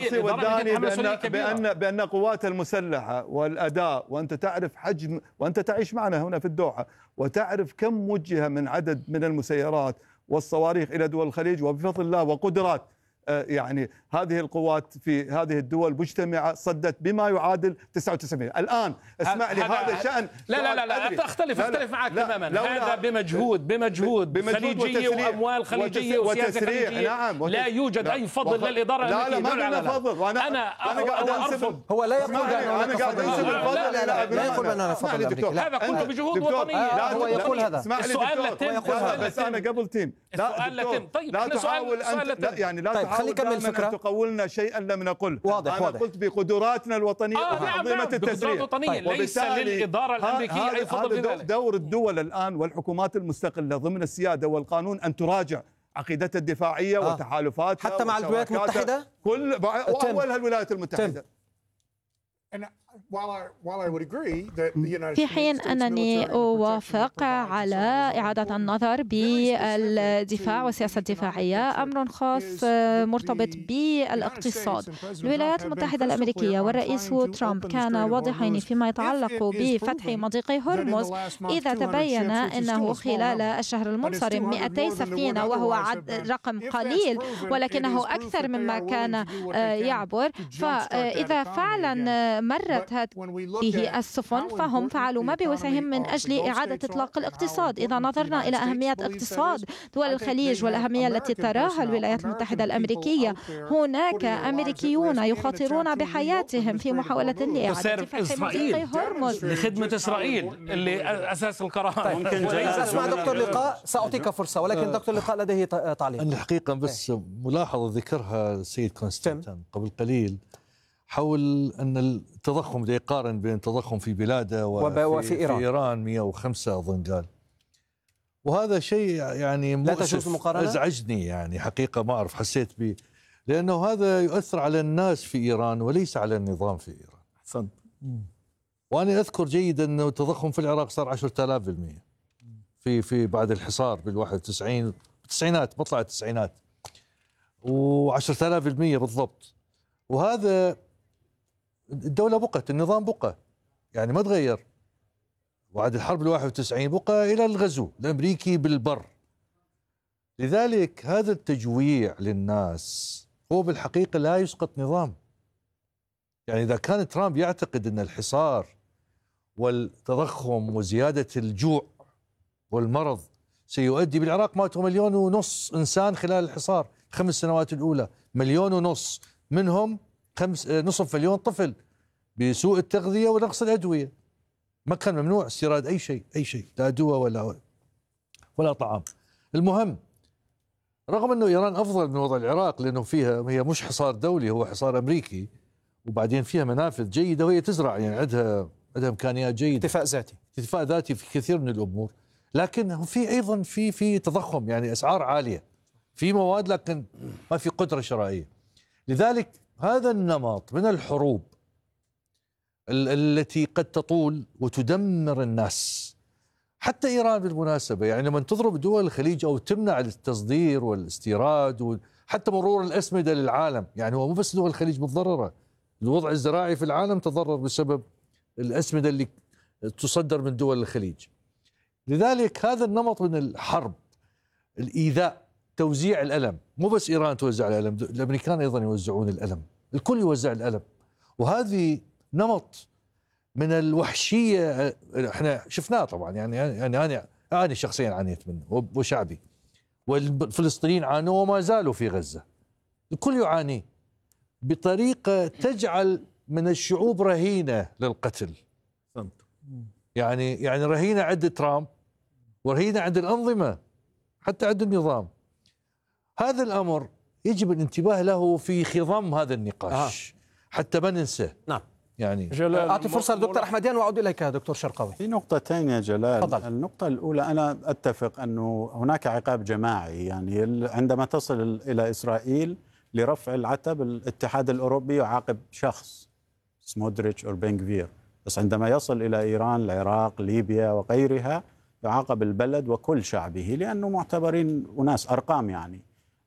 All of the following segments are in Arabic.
الرأسي والداني بأن قواتها المسلحة والأداء، وأنت تعرف حجم، وأنت تعيش معنا هنا في الدوحة وتعرف كم وجه من عدد من المسيرات والصواريخ إلى دول الخليج، وبفضل الله وقدرات يعني هذه القوات في هذه الدول مجتمعة صدت بما يعادل 99. الآن اسمع لي، هذا شأن. لا أختلف معك تماما. هذا بمجهود خليجية وأموال خليجية وسياسة خليجية. نعم، لا يوجد أي فضل للإدارة الأمريكية. لا فضل، أنا قاعد أرفض. هو لا يقول أنا قاعد أنسب الفضل. لا يقول أننا فضل أمريكي. هذا قلت بجهود وطنية. هو يقول هذا. اسمع لي دكتور، بس أنا قبل تيم. لا تحاول أنت يعني لا تحاول أن تقولنا شيئا لم نقل. واضح. أنا قلت بقدراتنا الوطنية وبأنظمة التسريح. ليس للإدارة الأمريكية أي فضل في ذلك. دور الدول الآن والحكومات المستقلة ضمن السيادة والقانون أن تراجع عقيدتها الدفاعية وتحالفاتها حتى مع الولايات المتحدة، وأولها الولايات المتحدة. في حين أنني أوافق على إعادة النظر بالدفاع والسياسة الدفاعية، أمر خاص مرتبط بالاقتصاد. الولايات المتحدة الأمريكية والرئيس ترامب كانا واضحين فيما يتعلق بفتح مضيق هرمز. إذا تبين أنه خلال الشهر المنصرم 200 سفينة، وهو رقم قليل ولكنه أكثر مما كان يعبر، فإذا فعلا مرت هذه السفن فهم فعلوا ما بوسعهم من أجل إعادة إطلاق الاقتصاد. إذا نظرنا إلى أهمية اقتصاد دول الخليج والأهمية التي تراها الولايات المتحدة الأمريكية، هناك أمريكيون يخاطرون بحياتهم في محاولة لإعادة فتح مضيق هرمز لخدمة إسرائيل اللي أساس القرار. ممكن أسمع دكتور لقاء، سأعطيك فرصة، ولكن دكتور لقاء لديه تعليق. الحقيقة بس ملاحظة ذكرها السيد كونستانتين قبل قليل حول أن التضخم ده يقارن بين التضخم في بلاده وفي إيران 105 أظن قال، وهذا شيء يعني مؤسف أزعجني، يعني حقيقة ما أعرف حسيت به، لأنه هذا يؤثر على الناس في إيران وليس على النظام في إيران. أحسنت. وأنا أذكر جيدا أنه التضخم في العراق صار 10,000% في بعد الحصار بال91 بالتسعينات، مطلع التسعينات، و10,000% بالضبط. وهذا الدولة بقت، النظام بقى، يعني ما تغير. وبعد الحرب 91 بقى إلى الغزو الأمريكي بالبر. لذلك هذا التجويع للناس هو بالحقيقة لا يسقط نظام. يعني إذا كان ترامب يعتقد أن الحصار والتضخم وزيادة الجوع والمرض سيؤدي، بالعراق ماتوا 1.5 مليون إنسان خلال الحصار 5 سنوات الأولى، 1.5 مليون، منهم 5.5 مليون طفل بسوء التغذية ونقص الأدوية. ما كان ممنوع استيراد أي شيء، لا دواء ولا طعام. المهم، رغم أنه إيران أفضل من وضع العراق لأنه فيها، هي مش حصار دولي، هو حصار أمريكي، وبعدين فيها منافذ جيدة وهي تزرع، يعني عندها إمكانيات جيدة، اكتفاء ذاتي في كثير من الأمور. لكن في أيضا في تضخم، يعني أسعار عالية في مواد لكن ما في قدرة شرائية. لذلك هذا النمط من الحروب التي قد تطول وتدمر الناس، حتى إيران بالمناسبة، يعني لما تضرب دول الخليج أو تمنع التصدير والاستيراد وحتى مرور الأسمدة للعالم، يعني هو مو بس دول الخليج متضررة، الوضع الزراعي في العالم تضرر بسبب الأسمدة اللي تصدر من دول الخليج. لذلك هذا النمط من الحرب، الإيذاء، توزيع الألم، مو بس إيران توزع الألم، الأمريكان أيضا يوزعون الألم، الكل يوزع الألم. وهذه نمط من الوحشية احنا شفناه طبعا، يعني أنا شخصيا عانيت منه وشعبي، والفلسطينيين عانوا وما زالوا في غزة، الكل يعاني بطريقة تجعل من الشعوب رهينة للقتل. يعني رهينة عند ترامب ورهينة عند الأنظمة حتى عند النظام. هذا الأمر يجب الانتباه له في خضم هذا النقاش حتى ما ننسى. نعم، يعني أعطي فرصة للدكتور أحمديان وأعود إليك يا دكتور شرقاوي. في نقطتين يا جلال. فضل. النقطة الأولى، أنا أتفق أنه هناك عقاب جماعي، يعني عندما تصل إلى إسرائيل لرفع العتب، الاتحاد الأوروبي يعاقب شخص سمودريتش أو بنغفير، بس عندما يصل إلى إيران، العراق، ليبيا وغيرها يعاقب البلد وكل شعبه، لأنه معتبرين أناس أرقام. يعني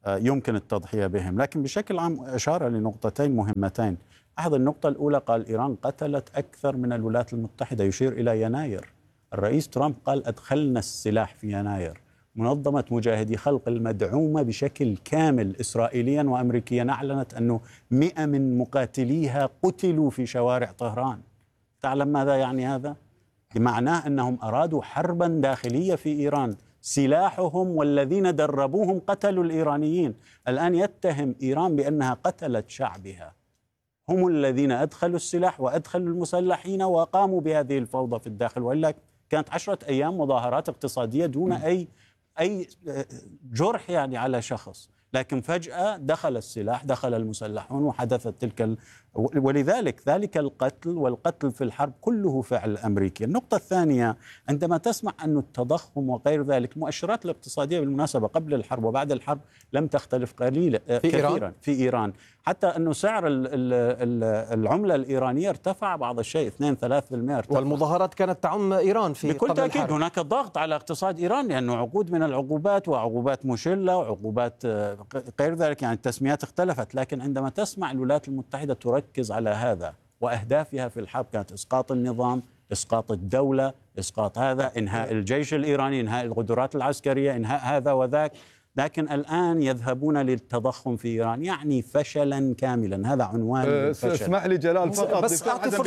يمكن التضحية بهم. لكن بشكل عام أشار لنقطتين مهمتين. أحد النقطة الأولى قال إيران قتلت أكثر من الولايات المتحدة، يشير إلى يناير. الرئيس ترامب قال أدخلنا السلاح في يناير. منظمة مجاهدي خلق المدعومة بشكل كامل إسرائيليا وأمريكيا أعلنت أنه 100 من مقاتليها قتلوا في شوارع طهران. تعلم ماذا يعني هذا؟ بمعناه أنهم أرادوا حربا داخلية في إيران، سلاحهم والذين دربوهم قتلوا الإيرانيين. الآن يتهم إيران بأنها قتلت شعبها، هم الذين أدخلوا السلاح وأدخلوا المسلحين وقاموا بهذه الفوضى في الداخل. وإلا كانت 10 أيام مظاهرات اقتصادية دون أي جرح يعني على شخص، لكن فجأة دخل السلاح، دخل المسلحون وحدثت تلك ولذلك ذلك القتل والقتل في الحرب كله فعل أمريكي. النقطة الثانية، عندما تسمع أن التضخم وغير ذلك، المؤشرات الاقتصادية بالمناسبة قبل الحرب وبعد الحرب لم تختلف كثيرا في إيران، حتى أنه سعر العملة الإيرانية ارتفع بعض الشيء 2-3% ارتفع. والمظاهرات كانت تعم إيران في بكل تأكيد الحرب. هناك ضغط على اقتصاد إيران، لأنه عقود من العقوبات وعقوبات مشلة وعقوبات غير ذلك، يعني التسميات اختلفت. لكن عندما تسمع الولايات المتحدة تركز على هذا، وأهدافها في الحرب كانت إسقاط النظام، إسقاط الدولة، إسقاط هذا، إنهاء الجيش الإيراني، إنهاء القدرات العسكرية، إنهاء هذا وذاك. لكن الآن يذهبون للتضخم في إيران، يعني فشلا كاملا. هذا عنوان الفشل. اسمح لي جلال فقط بس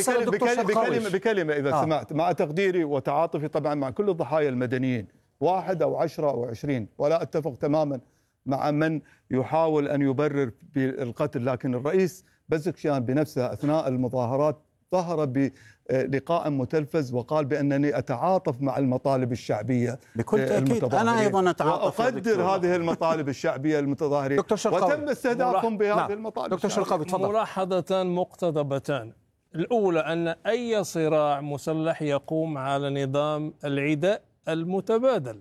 بكلمة إذا سمعت، مع تقديري وتعاطفي طبعا مع كل الضحايا المدنيين، 1 أو 10 أو 20، ولا أتفق تماما مع من يحاول أن يبرر بالقتل. لكن الرئيس بزكشيان بنفسه أثناء المظاهرات ظهر بلقاء متلفز وقال بأنني أتعاطف مع المطالب الشعبية. بكل تأكيد أنا أيضا أتعاطف وأقدر هذه المطالب الشعبية المتظاهرين، وتم استهدافهم بهذه المطالب. دكتور شرقاوي تفضل. ملاحظتان مقتضبتان. الأولى أن أي صراع مسلح يقوم على نظام العداء المتبادل،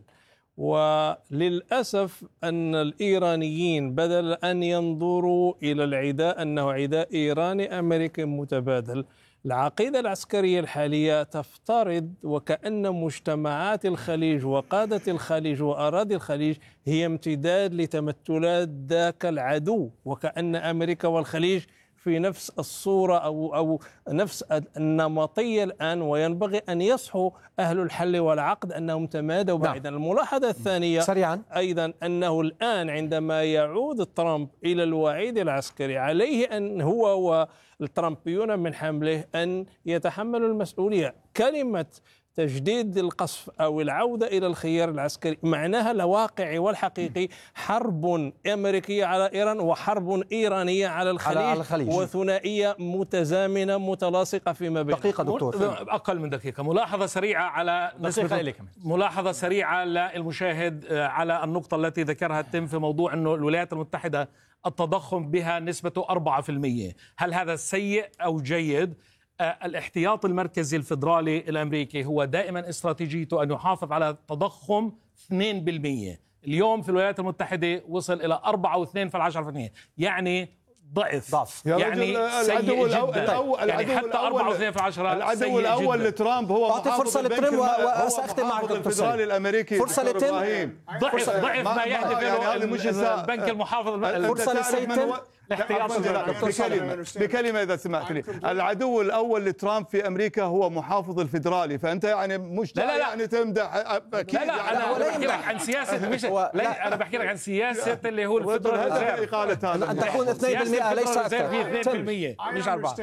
وللأسف أن الإيرانيين بدل أن ينظروا إلى العداء أنه عداء إيراني أمريكي متبادل، العقيدة العسكرية الحالية تفترض وكأن مجتمعات الخليج وقادة الخليج وأراضي الخليج هي امتداد لتمثلات ذاك العدو، وكأن أمريكا والخليج في نفس الصورة أو نفس النمطية الآن، وينبغي أن يصحوا أهل الحل والعقد أنهم تمادوا بعيدا. الملاحظة الثانية سريعا أيضا أنه الآن عندما يعود ترامب إلى الوعيد العسكري، عليه أن هو والترامبيون من حمله أن يتحملوا المسؤولية. كلمة تجديد القصف أو العودة إلى الخيار العسكري معناها الواقعي والحقيقي حرب أمريكية على إيران وحرب إيرانية على الخليج وثنائية متزامنة متلاصقة فيما بينهم. دقيقة دكتور، أقل من دقيقة. ملاحظة سريعة على ملاحظة سريعة للمشاهد على النقطة التي ذكرها تم في موضوع أنه الولايات المتحدة التضخم بها نسبته 4%. هل هذا سيء أو جيد؟ الاحتياط المركزي الفيدرالي الأمريكي هو دائما استراتيجيته أن يحافظ على تضخم 2%. اليوم في الولايات المتحدة وصل إلى 4.2%، يعني ضعف، يعني سيء جدا. يعني حتى 4.2% العدو الأول لترامب هو أعطي فرصة لترامب وسأختم معك دكتور الفيدرالي الأمريكي. فرصة لتم ضعف ما يهدف البنك المحافظ. فرصة لسيتم بكلمة إذا سمحت لي. العدو الأول لترامب في أمريكا هو محافظ الفيدرالي، فأنت يعني مش يعني تمدح أكيد. لا أنا بحكي لك عن سياسة، مش لا أنا بحكي لك عن سياسة اللي هو الفيدرالي. أن تكون 2% ليس أكثر، 2% مش 4%.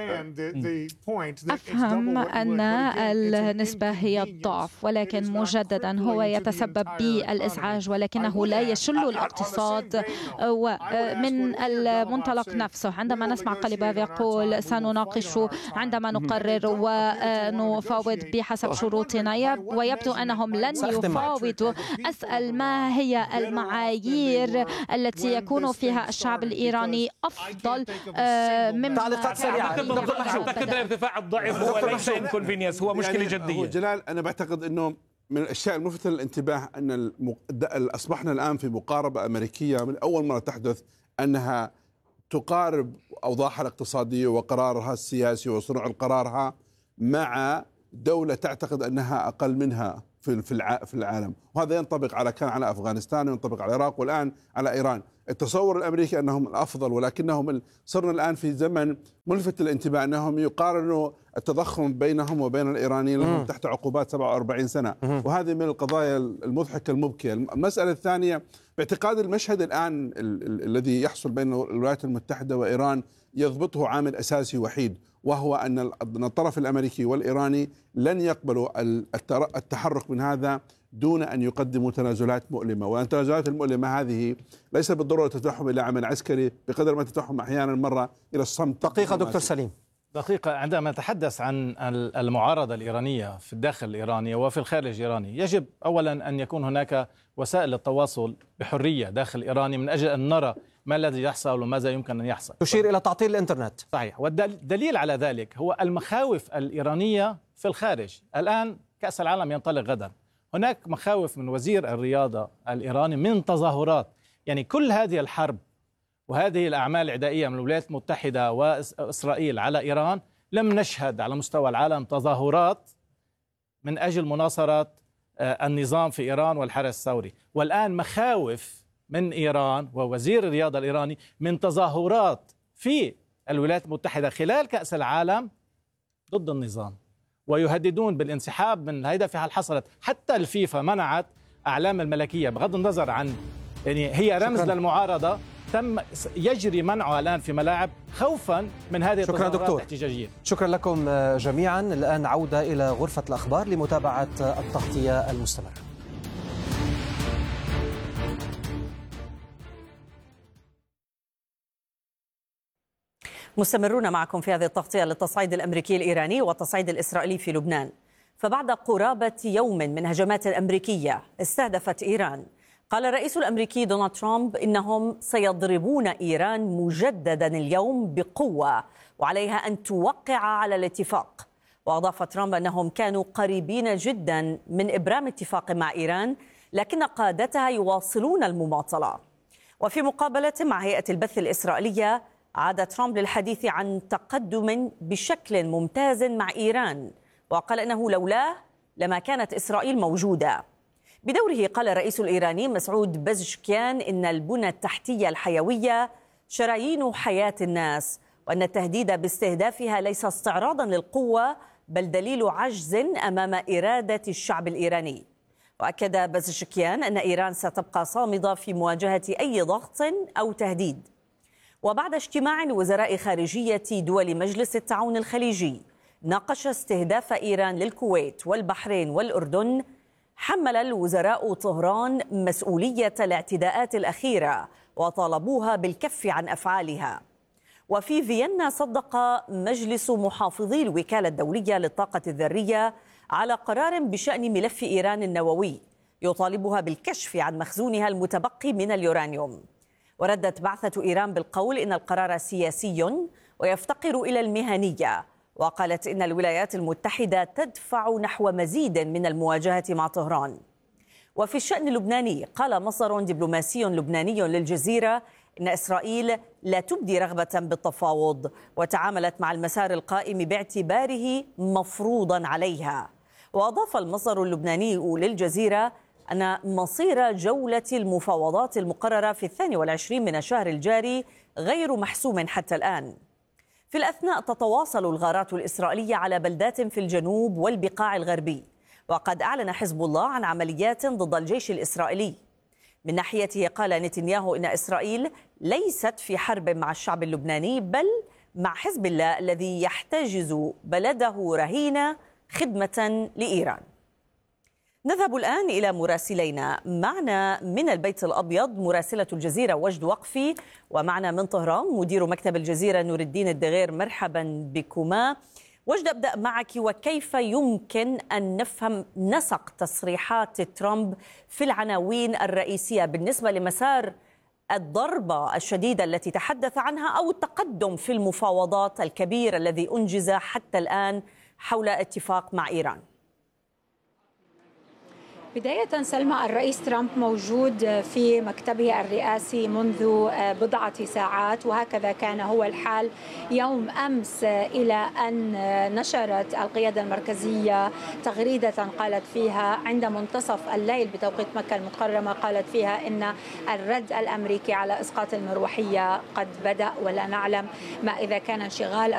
أفهم أن النسبة هي الضعف، ولكن مجددا هو يتسبب بالإزعاج، ولكنه لا يشل الاقتصاد. ومن المنطلق نفسه عندما نسمع قليباف يقول سنناقش عندما نقرر ونفاوض بحسب شروطنا، ويبدو أنهم لن يفاوضوا. أسأل ما هي المعايير التي يكون فيها الشعب الإيراني أفضل من تعليقات سريعة. أعتقد ارتفاع الضعف هو ليس انكونفينينس، هو مشكلة جدية. جلال، أنا بعتقد أنه من الأشياء الملفتة للانتباه أن أصبحنا الآن في مقاربة أمريكية من أول مرة تحدث، أنها تقارب أوضاعها الاقتصادية وقرارها السياسي وصنع قرارها مع دولة تعتقد أنها أقل منها في العالم، وهذا ينطبق كان على أفغانستان وينطبق على العراق والآن على إيران. التصور الأمريكي أنهم الأفضل، ولكنهم صرنا الآن في زمن ملفت للانتباه أنهم يقارنوا التضخم بينهم وبين الإيرانيين لهم تحت عقوبات 47 سنة، وهذه من القضايا المضحكة المبكية. المسألة الثانية، باعتقاد المشهد الآن الذي يحصل بين الولايات المتحدة وإيران يضبطه عامل أساسي وحيد، وهو أن الطرف الأمريكي والإيراني لن يقبلوا التحرك من هذا دون أن يقدموا تنازلات مؤلمة، والتنازلات المؤلمة هذه ليس بالضرورة تتحم إلى عمل عسكري بقدر ما تتحم أحيانا مرة إلى الصمت. دقيقة دكتور سليم. دقيقة. عندما نتحدث عن المعارضة الإيرانية في الداخل الإيراني وفي الخارج الإيراني، يجب أولا أن يكون هناك وسائل التواصل بحرية داخل إيران من أجل أن نرى ما الذي يحصل وماذا يمكن أن يحصل. تشير إلى تعطيل الإنترنت. صحيح، والدليل على ذلك هو المخاوف الإيرانية في الخارج. الآن كأس العالم ينطلق غدا، هناك مخاوف من وزير الرياضة الإيراني من تظاهرات. يعني كل هذه الحرب وهذه الأعمال العدائية من الولايات المتحدة وإسرائيل على إيران، لم نشهد على مستوى العالم تظاهرات من أجل مناصرة النظام في إيران والحرس الثوري. والآن مخاوف من إيران ووزير الرياضة الإيراني من تظاهرات في الولايات المتحدة خلال كأس العالم ضد النظام، ويهددون بالانسحاب من هيدا. في حال حصلت حتى الفيفا منعت أعلام الملكية، بغض النظر عن يعني هي رمز للمعارضة، تم يجري منعها الآن في ملاعب خوفا من هذه التظاهرات الاحتجاجية. شكرا لكم جميعا. الآن عودة إلى غرفة الأخبار لمتابعة التغطية المستمرة. مستمرون معكم في هذه التغطية للتصعيد الأمريكي الإيراني والتصعيد الإسرائيلي في لبنان. فبعد قرابة يوم من هجمات أمريكية استهدفت إيران، قال الرئيس الأمريكي دونالد ترامب إنهم سيضربون إيران مجددا اليوم بقوة، وعليها أن توقع على الاتفاق. وأضاف ترامب أنهم كانوا قريبين جدا من إبرام اتفاق مع إيران، لكن قادتها يواصلون المماطلة. وفي مقابلة مع هيئة البث الإسرائيلية، عاد ترامب للحديث عن تقدم بشكل ممتاز مع إيران، وقال أنه لولاه لما كانت إسرائيل موجودة. بدوره قال الرئيس الإيراني مسعود بزشكيان إن البنى التحتية الحيوية شرايين حياة الناس، وأن التهديد باستهدافها ليس استعراضا للقوة بل دليل عجز أمام إرادة الشعب الإيراني. وأكد بزشكيان أن إيران ستبقى صامدة في مواجهة أي ضغط أو تهديد. وبعد اجتماع وزراء خارجية دول مجلس التعاون الخليجي ناقش استهداف إيران للكويت والبحرين والأردن، حمل الوزراء طهران مسؤولية الاعتداءات الأخيرة وطالبوها بالكف عن أفعالها. وفي فيينا صدق مجلس محافظي الوكالة الدولية للطاقة الذرية على قرار بشأن ملف إيران النووي يطالبها بالكشف عن مخزونها المتبقي من اليورانيوم. وردت بعثة إيران بالقول إن القرار سياسي ويفتقر إلى المهنية، وقالت إن الولايات المتحدة تدفع نحو مزيد من المواجهة مع طهران. وفي الشأن اللبناني قال مصدر دبلوماسي لبناني للجزيرة إن إسرائيل لا تبدي رغبة بالتفاوض، وتعاملت مع المسار القائم باعتباره مفروضا عليها. وأضاف المصدر اللبناني للجزيرة أن مصير جولة المفاوضات المقررة في 22 من الشهر الجاري غير محسوم حتى الآن. في الأثناء تتواصل الغارات الإسرائيلية على بلدات في الجنوب والبقاع الغربي، وقد أعلن حزب الله عن عمليات ضد الجيش الإسرائيلي. من ناحيته قال نتنياهو إن إسرائيل ليست في حرب مع الشعب اللبناني بل مع حزب الله الذي يحتجز بلده رهينة خدمة لإيران. نذهب الآن إلى مراسلينا. معنا من البيت الأبيض مراسلة الجزيرة وجد وقفي، ومعنا من طهران مدير مكتب الجزيرة نور الدين الدغير. مرحبا بكما. وجد، أبدأ معك، وكيف يمكن أن نفهم نسق تصريحات ترامب في العناوين الرئيسية بالنسبة لمسار الضربة الشديدة التي تحدث عنها أو التقدم في المفاوضات الكبير الذي أنجز حتى الآن حول اتفاق مع إيران؟ بداية سلمى، الرئيس ترامب موجود في مكتبه الرئاسي منذ بضعة ساعات، وهكذا كان هو الحال يوم أمس إلى أن نشرت القيادة المركزية تغريدة قالت فيها عند منتصف الليل بتوقيت مكة المكرمة، قالت فيها إن الرد الأمريكي على إسقاط المروحية قد بدأ، ولا نعلم ما إذا كان انشغال